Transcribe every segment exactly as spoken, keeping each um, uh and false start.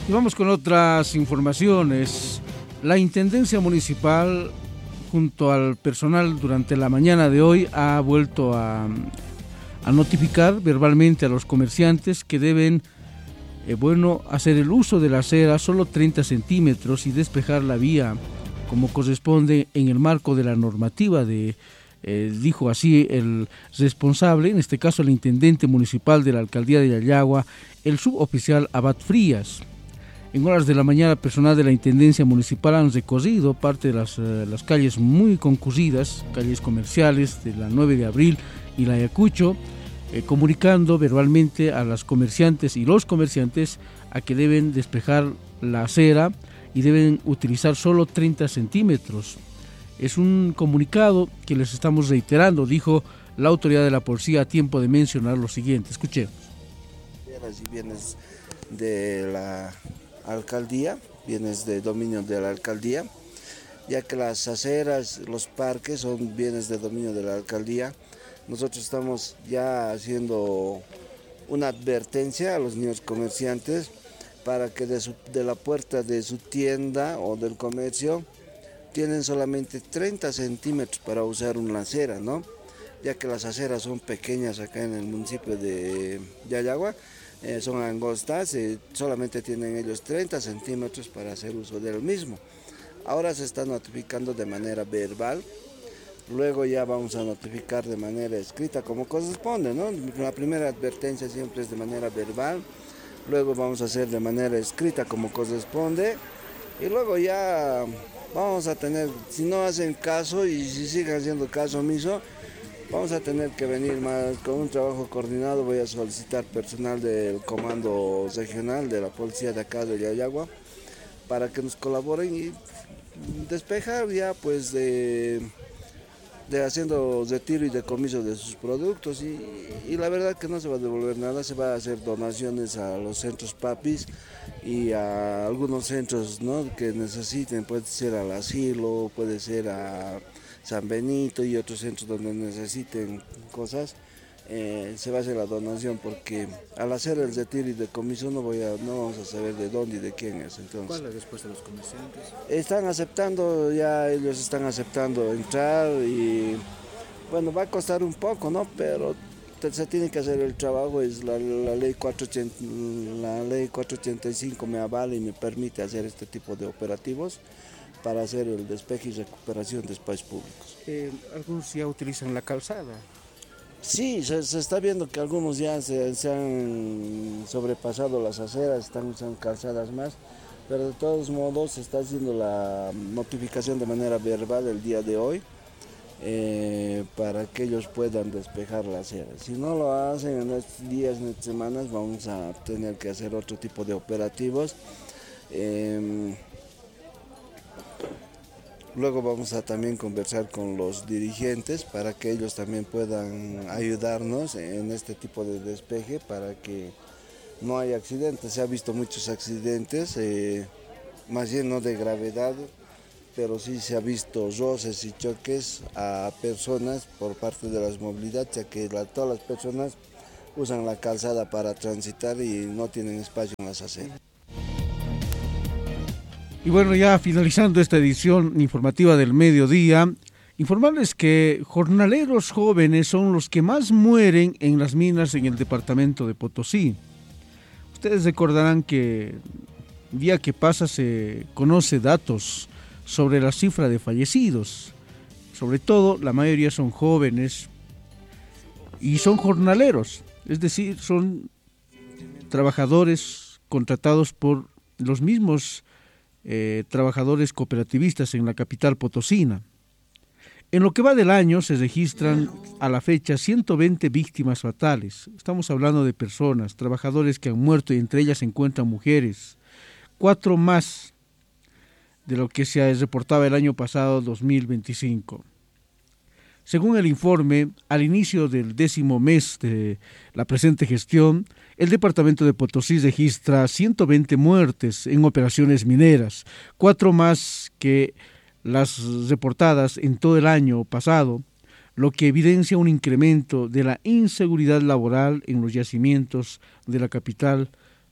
Y vamos con otras informaciones. La Intendencia Municipal, junto al personal durante la mañana de hoy, ha vuelto a, a notificar verbalmente a los comerciantes que deben eh, bueno, hacer el uso de la acera solo treinta centímetros y despejar la vía como corresponde en el marco de la normativa de, eh, dijo así el responsable, en este caso el intendente municipal de la alcaldía de Yayagua, el suboficial Abad Frías. En horas de la mañana, personal de la Intendencia Municipal han recorrido parte de las, uh, las calles muy concurridas, calles comerciales de la nueve de abril y la Ayacucho, eh, comunicando verbalmente a las comerciantes y los comerciantes a que deben despejar la acera y deben utilizar solo treinta centímetros. Es un comunicado que les estamos reiterando, dijo la autoridad de la policía a tiempo de mencionar lo siguiente. Escuchemos. Y vienes de la alcaldía, bienes de dominio de la alcaldía, ya que las aceras, los parques son bienes de dominio de la alcaldía. Nosotros estamos ya haciendo una advertencia a los niños comerciantes para que de, su, de la puerta de su tienda o del comercio tienen solamente treinta centímetros para usar una acera, ¿no? Ya que las aceras son pequeñas acá en el municipio de Yayagua. Eh, son angostas, eh, solamente tienen ellos treinta centímetros para hacer uso del mismo. Ahora se está notificando de manera verbal, luego ya vamos a notificar de manera escrita como corresponde, ¿no? La primera advertencia siempre es de manera verbal, luego vamos a hacer de manera escrita como corresponde y luego ya vamos a tener, si no hacen caso y si siguen haciendo caso omiso, vamos a tener que venir más con un trabajo coordinado. Voy a solicitar personal del comando regional de la policía de acá de Yayagua para que nos colaboren y despejar ya pues de, de haciendo retiro y decomiso de sus productos y, y la verdad que no se va a devolver nada, se va a hacer donaciones a los centros papis y a algunos centros, ¿no?, que necesiten, puede ser al asilo, puede ser a San Benito y otros centros donde necesiten cosas, eh, se va a hacer la donación porque al hacer el retiro y decomiso no, voy a, no vamos a saber de dónde y de quién es. Entonces, ¿cuál es la respuesta de los comerciantes? Están aceptando, ya ellos están aceptando entrar y bueno, va a costar un poco, ¿no? Pero se tiene que hacer el trabajo, es la, la ley cuatrocientos ochenta, la ley cuatrocientos ochenta y cinco me avala y me permite hacer este tipo de operativos para hacer el despeje y recuperación de espacios públicos. Eh, algunos ya utilizan la calzada. Sí, se, se está viendo que algunos ya se, se han sobrepasado las aceras, están usando calzadas más, pero de todos modos se está haciendo la notificación de manera verbal el día de hoy eh, para que ellos puedan despejar la acera. Si no lo hacen en estos días, en estas semanas, vamos a tener que hacer otro tipo de operativos. Eh, Luego vamos a también conversar con los dirigentes para que ellos también puedan ayudarnos en este tipo de despeje para que no haya accidentes. Se ha visto muchos accidentes, eh, más bien no de gravedad, pero sí se ha visto roces y choques a personas por parte de las movilidades, ya que la, todas las personas usan la calzada para transitar y no tienen espacio en las aceras. Y bueno, ya finalizando esta edición informativa del mediodía, informarles que jornaleros jóvenes son los que más mueren en las minas en el departamento de Potosí. Ustedes recordarán que día que pasa se conoce datos sobre la cifra de fallecidos. Sobre todo, la mayoría son jóvenes y son jornaleros, es decir, son trabajadores contratados por los mismos Eh, trabajadores cooperativistas en la capital potosina. En lo que va del año se registran a la fecha ciento veinte víctimas fatales. Estamos hablando de personas, trabajadores que han muerto y entre ellas se encuentran mujeres. Cuatro más de lo que se reportaba el año pasado, dos mil veinticinco. Según el informe, al inicio del décimo mes de la presente gestión, el departamento de Potosí registra ciento veinte muertes en operaciones mineras, cuatro más que las reportadas en todo el año pasado, lo que evidencia un incremento de la inseguridad laboral en los yacimientos de la capital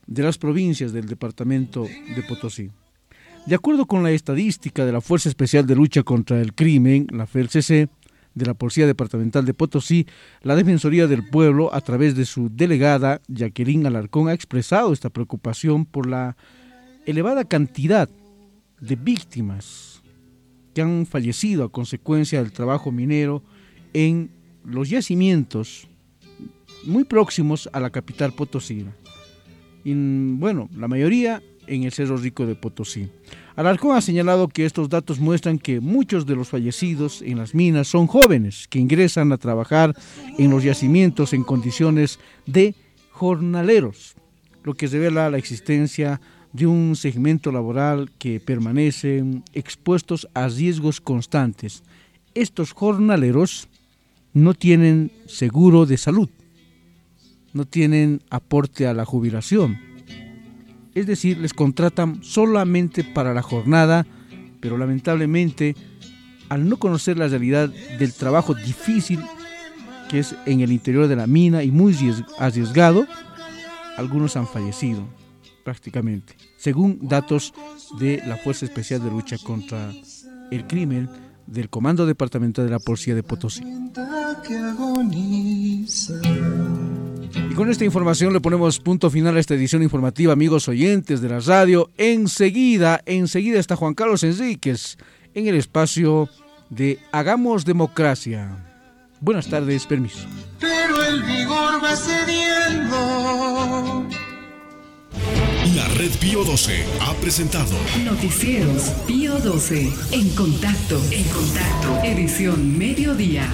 de las provincias del departamento de Potosí. De acuerdo con la estadística de la Fuerza Especial de Lucha contra el Crimen, la F E L C C, de la Policía Departamental de Potosí, la Defensoría del Pueblo, a través de su delegada, Jacqueline Alarcón, ha expresado esta preocupación por la elevada cantidad de víctimas que han fallecido a consecuencia del trabajo minero en los yacimientos muy próximos a la capital potosina. Y, bueno, la mayoría en el Cerro Rico de Potosí. Alarcón ha señalado que estos datos muestran que muchos de los fallecidos en las minas son jóvenes que ingresan a trabajar en los yacimientos en condiciones de jornaleros, lo que revela la existencia de un segmento laboral que permanecen expuestos a riesgos constantes. Estos jornaleros no tienen seguro de salud, no tienen aporte a la jubilación. Es decir, les contratan solamente para la jornada, pero lamentablemente, al no conocer la realidad del trabajo difícil que es en el interior de la mina y muy arriesgado, algunos han fallecido prácticamente, según datos de la Fuerza Especial de Lucha contra el Crimen del Comando Departamental de la Policía de Potosí. Y con esta información le ponemos punto final a esta edición informativa, amigos oyentes de la radio. Enseguida, enseguida está Juan Carlos Enríquez en el espacio de Hagamos Democracia. Buenas tardes, permiso. Pero el vigor va cediendo. La Red Pío doce ha presentado Noticieros Pío doce. En contacto, en contacto. Edición mediodía.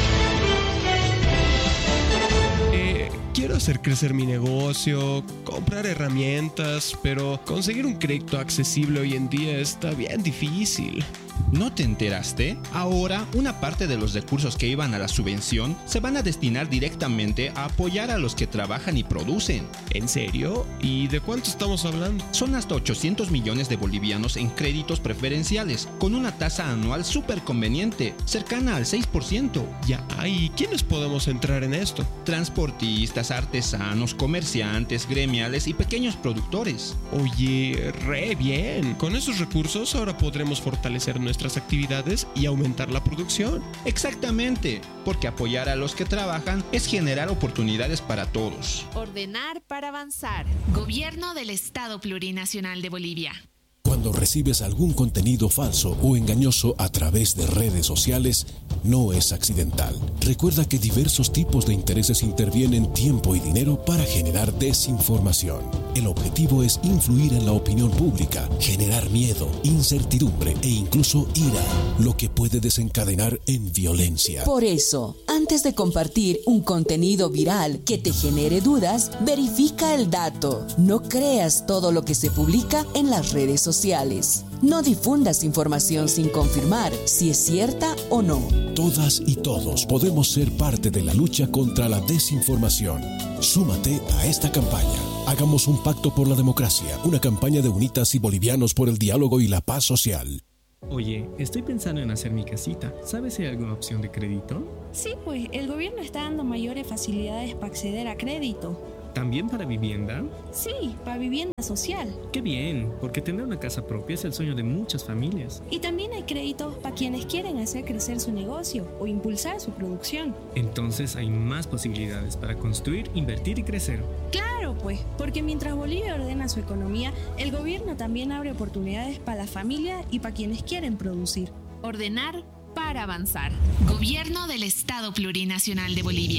Quiero hacer crecer mi negocio, comprar herramientas, pero conseguir un crédito accesible hoy en día está bien difícil. ¿No te enteraste? Ahora, una parte de los recursos que iban a la subvención se van a destinar directamente a apoyar a los que trabajan y producen. ¿En serio? ¿Y de cuánto estamos hablando? Son hasta ochocientos millones de bolivianos en créditos preferenciales, con una tasa anual súper conveniente, cercana al seis por ciento. Ya, ¿y quiénes podemos entrar en esto? Transportistas, artesanos, comerciantes, gremiales y pequeños productores. Oye, re bien. Con esos recursos ahora podremos fortalecer nuestras actividades y aumentar la producción. Exactamente, porque apoyar a los que trabajan es generar oportunidades para todos. Ordenar para avanzar. Gobierno del Estado Plurinacional de Bolivia. Cuando recibes algún contenido falso o engañoso a través de redes sociales, no es accidental. Recuerda que diversos tipos de intereses intervienen tiempo y dinero para generar desinformación. El objetivo es influir en la opinión pública, generar miedo, incertidumbre e incluso ira, lo que puede desencadenar en violencia. Por eso, antes de compartir un contenido viral que te genere dudas, verifica el dato. No creas todo lo que se publica en las redes sociales. No difundas información sin confirmar si es cierta o no. Todas y todos podemos ser parte de la lucha contra la desinformación. Súmate a esta campaña. Hagamos un pacto por la democracia, una campaña de UNITAS y bolivianos por el diálogo y la paz social. Oye, estoy pensando en hacer mi casita. ¿Sabes si hay alguna opción de crédito? Sí, pues el gobierno está dando mayores facilidades para acceder a crédito. ¿También para vivienda? Sí, para vivienda social. ¡Qué bien! Porque tener una casa propia es el sueño de muchas familias. Y también hay créditos para quienes quieren hacer crecer su negocio o impulsar su producción. Entonces hay más posibilidades para construir, invertir y crecer. Claro, pues, porque mientras Bolivia ordena su economía, el gobierno también abre oportunidades para la familia y para quienes quieren producir. Ordenar para avanzar. Gobierno del Estado Plurinacional de Bolivia.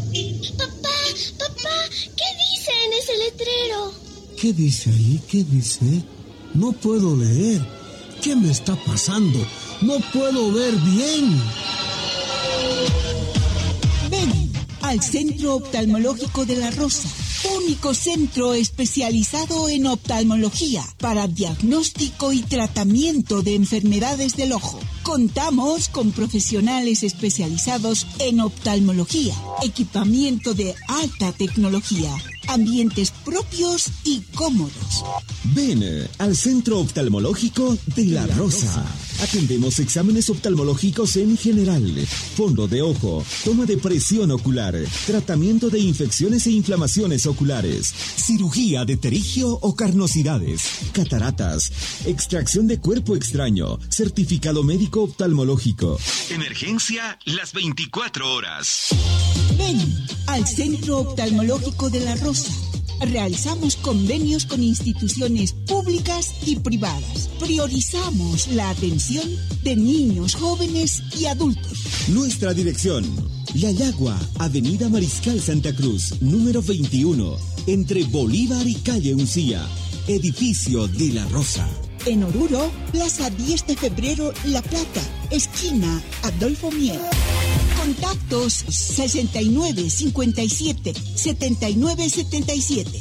Papá, papá, ¿qué dice en ese letrero? ¿Qué dice ahí? ¿Qué dice? No puedo leer. ¿Qué me está pasando? No puedo ver bien. Ven al Centro Oftalmológico de La Rosa. Único centro especializado en oftalmología para diagnóstico y tratamiento de enfermedades del ojo. Contamos con profesionales especializados en oftalmología, equipamiento de alta tecnología, ambientes propios y cómodos. Ven al Centro Oftalmológico de La Rosa. Atendemos exámenes oftalmológicos en general, fondo de ojo, toma de presión ocular, tratamiento de infecciones e inflamaciones oculares, cirugía de terigio o carnosidades, cataratas, extracción de cuerpo extraño, certificado médico oftalmológico. Emergencia las veinticuatro horas. Ven al Centro Oftalmológico de La Rosa. Realizamos convenios con instituciones públicas y privadas. Priorizamos la atención de niños, jóvenes y adultos. Nuestra dirección: La Yagua, Avenida Mariscal Santa Cruz, número veintiuno, entre Bolívar y Calle Uncía, edificio de La Rosa. En Oruro, Plaza diez de febrero, La Plata, esquina Adolfo Mier. Contactos sesenta y nueve cincuenta y siete setenta y nueve setenta y siete.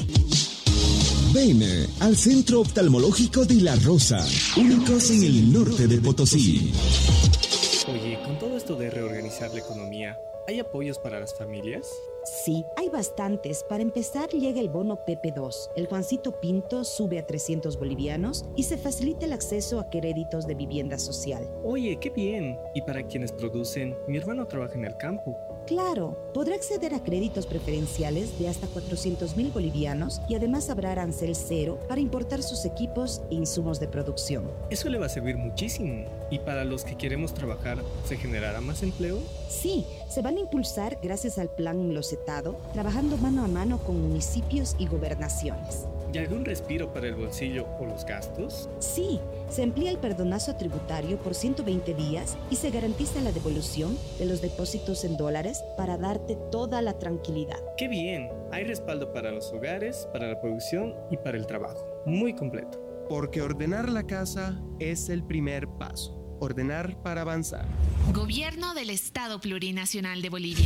Ven al Centro Oftalmológico de La Rosa, únicos en el norte de Potosí. Oye, con todo esto de reorganizar la economía, ¿hay apoyos para las familias? Sí, hay bastantes. Para empezar, llega el bono Pepe dos. El Juancito Pinto sube a trescientos bolivianos y se facilita el acceso a créditos de vivienda social. Oye, qué bien. Y para quienes producen, mi hermano trabaja en el campo. Claro, podrá acceder a créditos preferenciales de hasta cuatrocientos mil bolivianos y además habrá arancel cero para importar sus equipos e insumos de producción. Eso le va a servir muchísimo. ¿Y para los que queremos trabajar, se generará más empleo? Sí, se van a impulsar gracias al plan Locetado, trabajando mano a mano con municipios y gobernaciones. ¿Y algún respiro para el bolsillo o los gastos? Sí, se amplía el perdonazo tributario por ciento veinte días y se garantiza la devolución de los depósitos en dólares para darte toda la tranquilidad. ¡Qué bien! Hay respaldo para los hogares, para la producción y para el trabajo. Muy completo. Porque ordenar la casa es el primer paso. Ordenar para avanzar. Gobierno del Estado Plurinacional de Bolivia.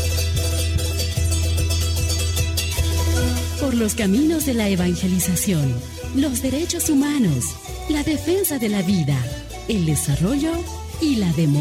Por los caminos de la evangelización, los derechos humanos, la defensa de la vida, el desarrollo y la democracia.